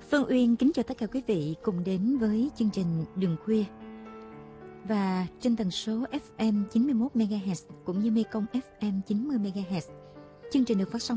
Phương Uyên kính chào tất cả quý vị cùng đến với chương trình Đường Khuya. Và trên tần số FM 91 MHz cũng như Mekong FM 90 MHz. Chương trình được phát sóng